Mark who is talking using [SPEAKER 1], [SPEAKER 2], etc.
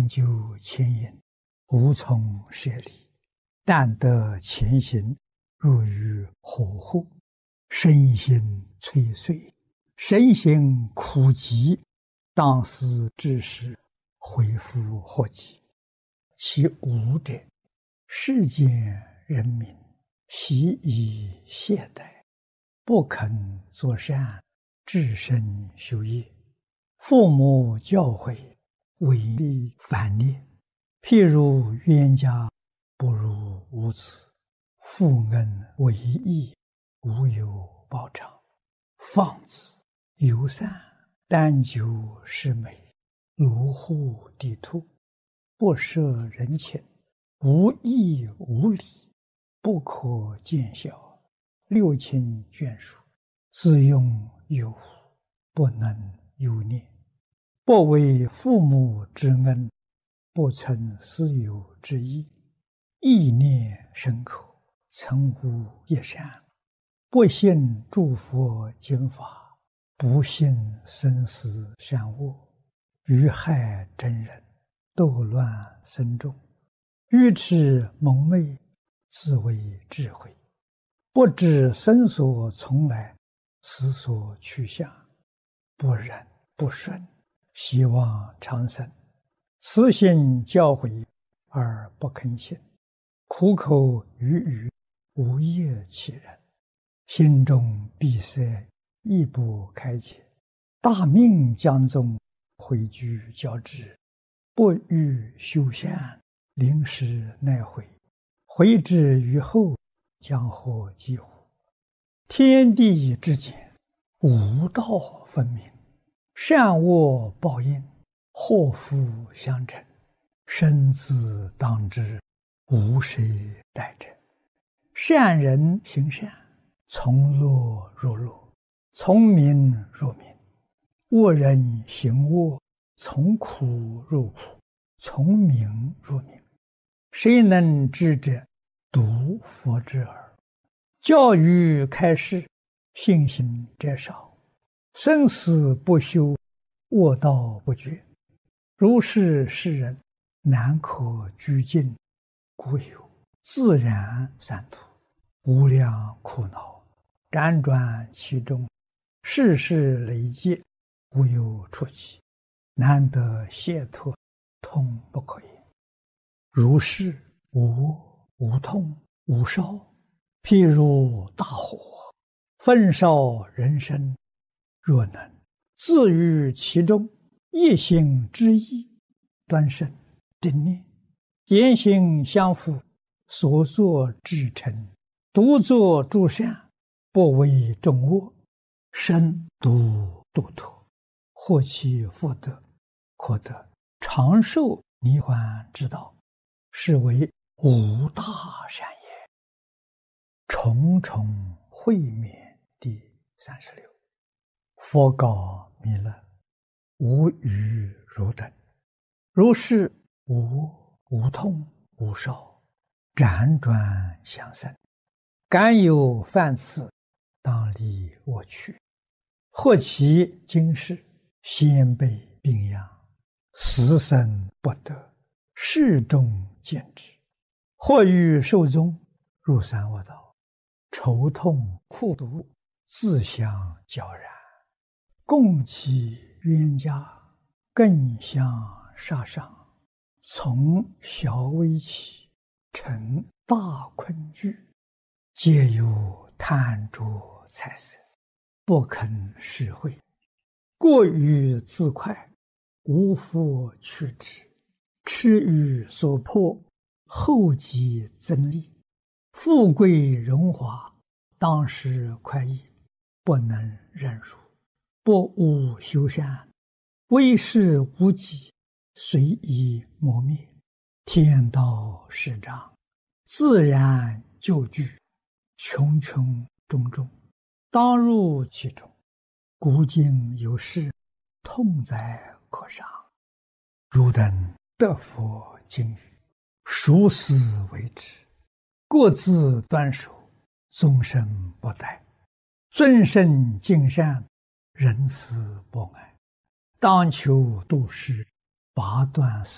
[SPEAKER 1] 究前因，无从舍离。但得前行，入于火湖，身心摧碎，身心苦极，当思之时，恢复祸及。其无者，世间人民习以懈怠，不肯作善，至身修业。父母教诲，违逆反逆。譬如冤家不如无子，父恩为义，无有报偿。放子游散，但求是美，如护地兔，不摄人情，无义无礼，不可见效，六亲眷属，自用有无，不能有念。不为父母之恩，不存私有之意，意念深刻，曾无一善。不信诸佛经法，不信生死善恶，愚害真人，斗乱僧众，愚痴蒙昧，自为智慧，不知生所从来，死所去向，不忍不顺，希望长生。慈心教诲而不肯信，苦口语语，无业其人，心中闭塞，亦不开解。大命将终，回居交织，不欲修善，临时奈悔，悔之于后，将获几乎？天地之间，无道分明，善恶报应，祸福相承，生自当之，无谁代者。善人行善，从乐入乐，从名入名；恶人行恶，从苦入苦，从名入名。谁能知者？独佛之耳。教育开示，信心者少，生死不休，恶道不绝。如是世人，难可居尽，故有自然三途，无量苦恼，辗转其中，世事累积，无有出期，难得解脱，痛不可言。如是无痛无烧，譬如大火，焚烧人生。若能自于其中，一心之意，端慎正念，言行相符，所作至诚，独作诸善，不为众恶，身独度脱，获其福德，可得长寿涅槃之道，是为无大善也。重重会面第36。佛告弥勒：无余汝等，如是无痛无烧，辗转相生，敢有犯次，当离我去。或其今世，先辈病殃，死生不得，世众见之；或欲寿终，入三恶道，愁痛苦毒，自相交然。共其冤家，更相杀伤，从小危起，成大困惧，皆有贪着财色，不肯实惠，过于自快，无复去之，痴于所迫，后继增利，富贵荣华，当时快意，不能忍辱，不务修善，为事无己，随意磨灭。天道始长，自然就具，穷穷种种，当入其中。古今有事，痛哉可伤。汝等得佛经语，熟思为之，各自端守，终身不殆，尊圣敬善，仁慈博爱，当求度世，拔断